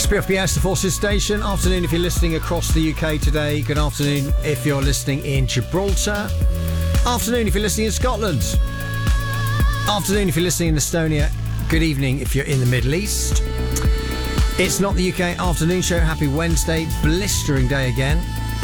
It's BFBS, the Forces Station. Afternoon if you're listening across the UK today. Good afternoon if you're listening in Gibraltar. Afternoon if you're listening in Scotland. Afternoon if you're listening in Estonia. Good evening if you're in the Middle East. It's not the UK afternoon show. Happy Wednesday. Blistering day again.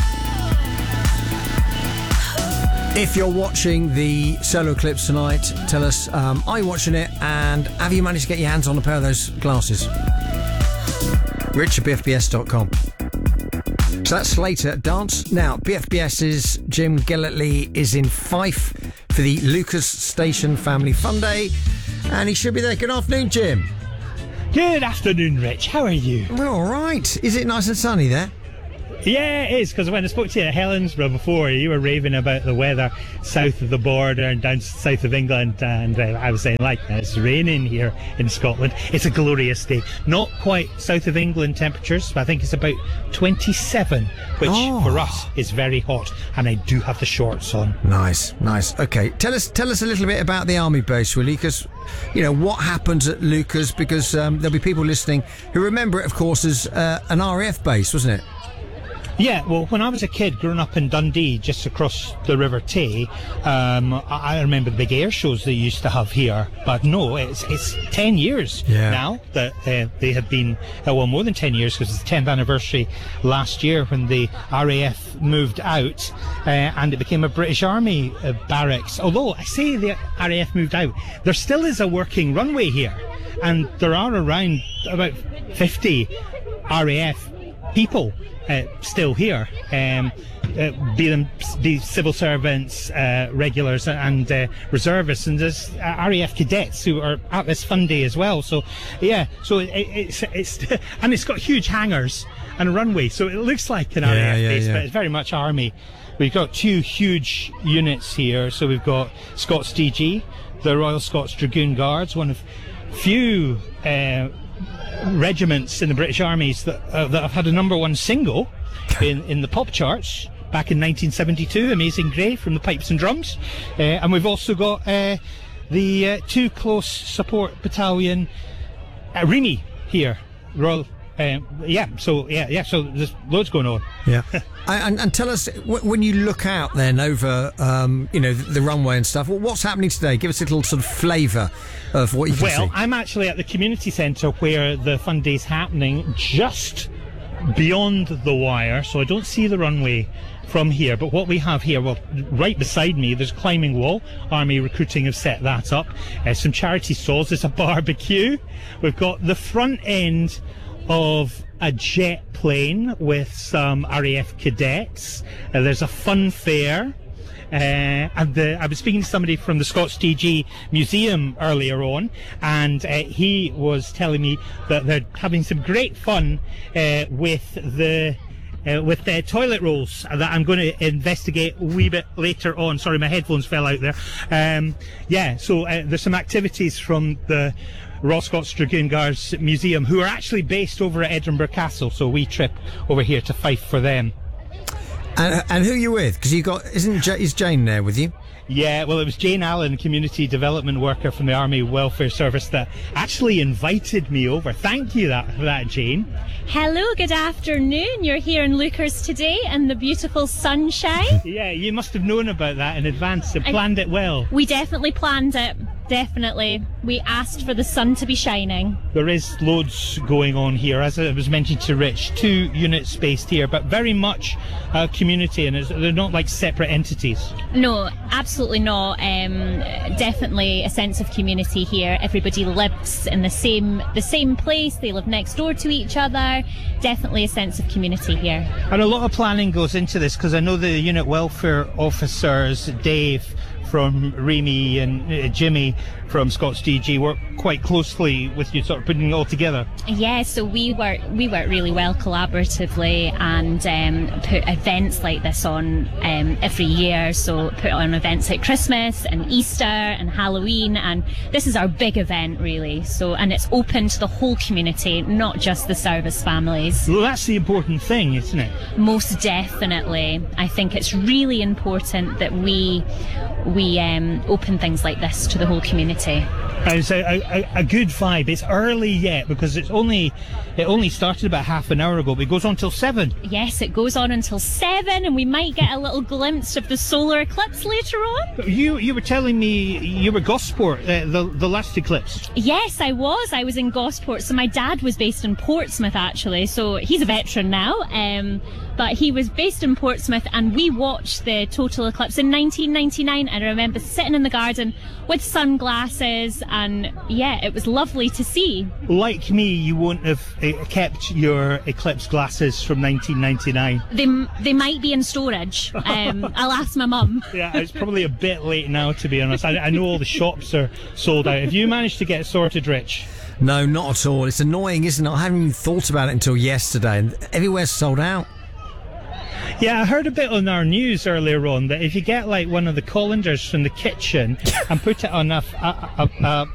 If you're watching the solar eclipse tonight, tell us, are you watching it? And have you managed to get your hands on a pair of those glasses? Rich at bfbs.com. So that's later. Dance. Now, BFBS's Jim Gilletly is in Fife for the Lucas Station Family Fun Day. And he should be there. Good afternoon, Jim. Good afternoon, Rich. How are you? We're all right. Is it nice and sunny there? Yeah, it is, because when I spoke to you at Helensburgh before, you were raving about the weather south of the border and down south of England, and I was saying, it's raining here in Scotland. It's a glorious day. Not quite south of England temperatures, but I think it's about 27, which for us is very hot, and I do have the shorts on. Nice. Okay, tell us a little bit about the army base, will you? Because, what happens at Lucas, because there'll be people listening who remember it, of course, as an RAF base, wasn't it? Yeah, well, when I was a kid growing up in Dundee, just across the River Tay, I remember the big air shows they used to have here. But no, it's 10 years now that they have been, more than 10 years, because it's the 10th anniversary last year when the RAF moved out and it became a British Army barracks. Although I say the RAF moved out, there still is a working runway here, and there are around about 50 RAF people still here, be civil servants, regulars and reservists, and there's RAF cadets who are at this fun day as well. So it's and it's got huge hangars and a runway, so it looks like an RAF base, but it's very much army. We've got two huge units here. So we've got Scots DG, the Royal Scots Dragoon Guards, one of few regiments in the British armies that have had a #1 single in the pop charts back in 1972, Amazing Grey from the Pipes and Drums, and we've also got the Too Close Support Battalion, Remy here, Royal. So there's loads going on. Yeah. And tell us, when you look out then over, the runway and stuff, what's happening today? Give us a little sort of flavour of what you can see. Well, I'm actually at the community centre where the fun day's happening, just beyond the wire, so I don't see the runway from here. But what we have here, right beside me, there's a climbing wall. Army Recruiting have set that up. Some charity stalls. There's a barbecue. We've got the front end of a jet plane with some RAF cadets. There's a fun fair. And I was speaking to somebody from the Scots DG Museum earlier on, and he was telling me that they're having some great fun with the toilet rolls that I'm going to investigate a wee bit later on. Sorry, my headphones fell out there. So there's some activities from the Royal Scots Dragoon Guards Museum, who are actually based over at Edinburgh Castle, so we trip over here to Fife for them. And who are you with? Because is Jane there with you? Yeah, well, it was Jane Allen, community development worker from the Army Welfare Service, that actually invited me over. Thank you for that, Jane. Hello, good afternoon. You're here in Lucas today in the beautiful sunshine. Yeah, you must have known about that in advance and planned it well. We definitely planned it. Definitely. We asked for the sun to be shining. There is loads going on here. As I was mentioning to Rich, 2 units based here, but very much a community, and they're not like separate entities. No, absolutely not. Definitely a sense of community here. Everybody lives in the same place. They live next door to each other. Definitely a sense of community here. And a lot of planning goes into this, because I know the unit welfare officers, Dave from Remy and Jimmy from Scots DG work quite closely with you, sort of putting it all together. Yeah, so we work really well collaboratively, and put events like this on every year. So put on events like Christmas and Easter and Halloween, and this is our big event really. So, and it's open to the whole community, not just the service families. Well, that's the important thing, isn't it? Most definitely. I think it's really important that we we open things like this to the whole community. And it's a good vibe. It's early yet because it only started about half an hour ago, but it goes on till 7. Yes, it goes on until 7, and we might get a little glimpse of the solar eclipse later on. You were telling me you were Gosport the last eclipse. Yes, I was. I was in Gosport. So my dad was based in Portsmouth, actually. So he's a veteran now. But he was based in Portsmouth, and we watched the total eclipse in 1999. And I remember sitting in the garden with sunglasses, and yeah, it was lovely to see. Like me, you won't have kept your eclipse glasses from 1999. They might be in storage. I'll ask my mum. Yeah, it's probably a bit late now, to be honest. I know all the shops are sold out. Have you managed to get it sorted, Rich? No, not at all. It's annoying, isn't it? I haven't even thought about it until yesterday, and everywhere's sold out. Yeah, I heard a bit on our news earlier on that if you get like one of the colanders from the kitchen and put it on a